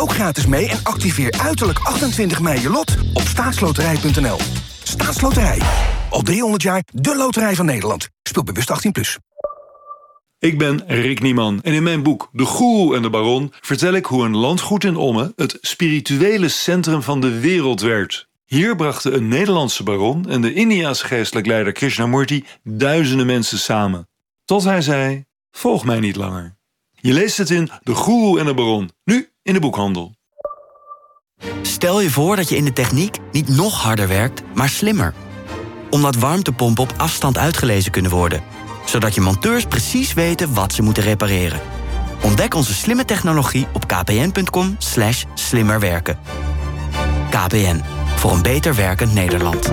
ook gratis mee en activeer uiterlijk 28 mei je lot op staatsloterij.nl. Staatsloterij. Al 300 jaar de loterij van Nederland. Speel bewust 18+. Ik ben Rick Nieman en in mijn boek De Goeroe en de Baron vertel ik hoe een landgoed in Ommen het spirituele centrum van de wereld werd. Hier brachten een Nederlandse baron en de Indiase geestelijk leider Krishnamurti duizenden mensen samen. Tot hij zei, volg mij niet langer. Je leest het in De Goeroe en de Baron, nu in de boekhandel. Stel je voor dat je in de techniek niet nog harder werkt, maar slimmer. Omdat warmtepompen op afstand uitgelezen kunnen worden. Zodat je monteurs precies weten wat ze moeten repareren. Ontdek onze slimme technologie op kpn.com/slimmerwerken. KPN, voor een beter werkend Nederland.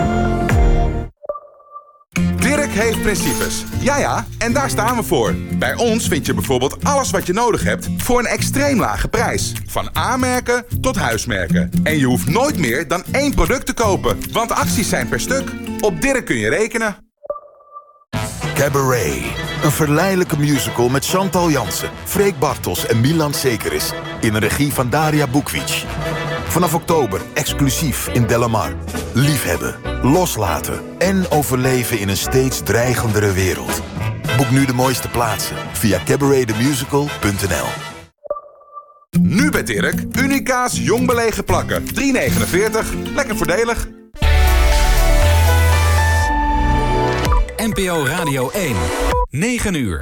Dirk heeft principes. Ja, en daar staan we voor. Bij ons vind je bijvoorbeeld alles wat je nodig hebt voor een extreem lage prijs. Van A-merken tot huismerken. En je hoeft nooit meer dan 1 product te kopen, want acties zijn per stuk. Op Dirk kun je rekenen. Cabaret. Een verleidelijke musical met Chantal Jansen, Freek Bartels en Milan Sekeris. In de regie van Daria Bukvic. Vanaf oktober exclusief in Delamar. Liefhebben, loslaten en overleven in een steeds dreigendere wereld. Boek nu de mooiste plaatsen via cabaretthemusical.nl. Nu bij Dirk, Unica's jong belegen plakken. 3,49. Lekker voordelig. NPO Radio 1. 9 uur.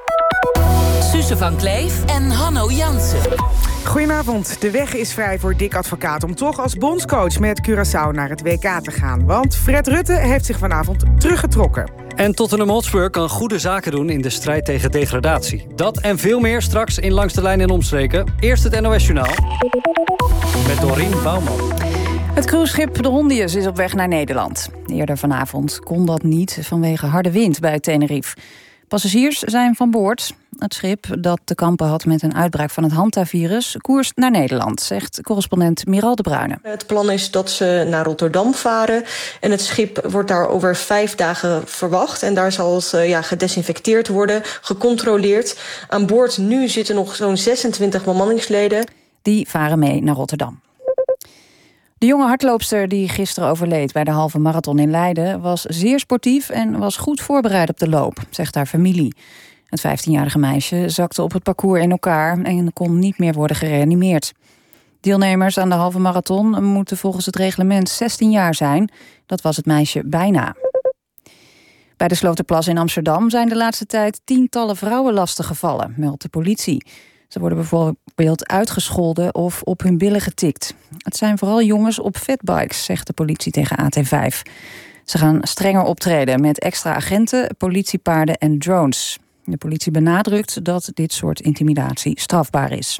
Suze van Kleef en Hanno Jansen. Goedenavond. De weg is vrij voor Dick Advocaat om toch als bondscoach met Curaçao naar het WK te gaan. Want Fred Rutte heeft zich vanavond teruggetrokken. En Tottenham Hotspur kan goede zaken doen in de strijd tegen degradatie. Dat en veel meer straks in Langs de Lijn en Omstreken. Eerst het NOS-journaal met Dorien Bouwman. Het cruiseschip de Hondius is op weg naar Nederland. Eerder vanavond kon dat niet vanwege harde wind bij Tenerife. Passagiers zijn van boord. Het schip, dat te kampen had met een uitbraak van het Hanta-virus, koerst naar Nederland, zegt correspondent Miral de Bruyne. Het plan is dat ze naar Rotterdam varen. En het schip wordt daar over 5 dagen verwacht. En daar zal het gedesinfecteerd worden, gecontroleerd. Aan boord nu zitten nog zo'n 26 bemanningsleden. Die varen mee naar Rotterdam. De jonge hardloopster die gisteren overleed bij de halve marathon in Leiden was zeer sportief en was goed voorbereid op de loop, zegt haar familie. Het 15-jarige meisje zakte op het parcours in elkaar en kon niet meer worden gereanimeerd. Deelnemers aan de halve marathon moeten volgens het reglement 16 jaar zijn. Dat was het meisje bijna. Bij de Sloterplas in Amsterdam zijn de laatste tijd tientallen vrouwen lastiggevallen, meldt de politie. Ze worden bijvoorbeeld uitgescholden of op hun billen getikt. Het zijn vooral jongens op fatbikes, zegt de politie tegen AT5. Ze gaan strenger optreden met extra agenten, politiepaarden en drones. De politie benadrukt dat dit soort intimidatie strafbaar is.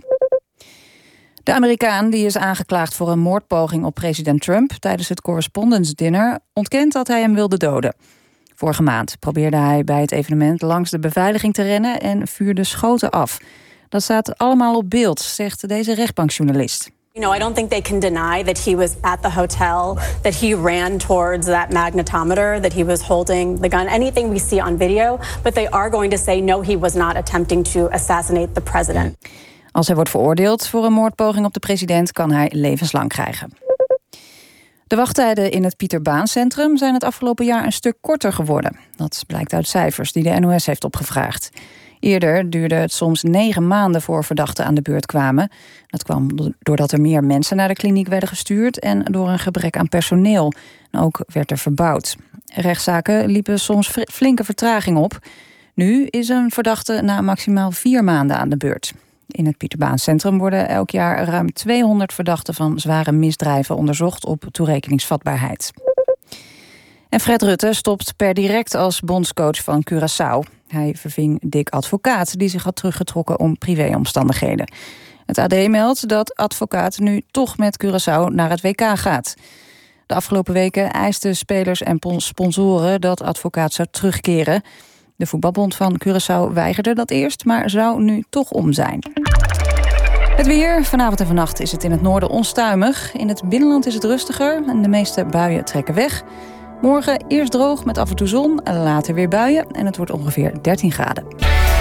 De Amerikaan, die is aangeklaagd voor een moordpoging op president Trump tijdens het Correspondence Dinner, ontkent dat hij hem wilde doden. Vorige maand probeerde hij bij het evenement langs de beveiliging te rennen en vuurde schoten af. Dat staat allemaal op beeld, zegt deze rechtbankjournalist. You know, I don't think they can deny that he was at the hotel, that he ran towards that magnetometer, that he was holding the gun, anything we see on video. But they are going to say no, he was not attempting to assassinate the president. Als hij wordt veroordeeld voor een moordpoging op de president, kan hij levenslang krijgen. De wachttijden in het Pieter Baan Centrum zijn het afgelopen jaar een stuk korter geworden. Dat blijkt uit cijfers die de NOS heeft opgevraagd. Eerder duurde het soms 9 maanden voor verdachten aan de beurt kwamen. Dat kwam doordat er meer mensen naar de kliniek werden gestuurd en door een gebrek aan personeel. En ook werd er verbouwd. Rechtszaken liepen soms flinke vertraging op. Nu is een verdachte na maximaal 4 maanden aan de beurt. In het Pieter Baan Centrum worden elk jaar ruim 200 verdachten van zware misdrijven onderzocht op toerekeningsvatbaarheid. En Fred Rutte stopt per direct als bondscoach van Curaçao. Hij verving Dick Advocaat, die zich had teruggetrokken om privéomstandigheden. Het AD meldt dat Advocaat nu toch met Curaçao naar het WK gaat. De afgelopen weken eisten spelers en sponsoren dat Advocaat zou terugkeren. De voetbalbond van Curaçao weigerde dat eerst, maar zou nu toch om zijn. Het weer. Vanavond en vannacht is het in het noorden onstuimig. In het binnenland is het rustiger en de meeste buien trekken weg. Morgen eerst droog met af en toe zon, later weer buien en het wordt ongeveer 13 graden.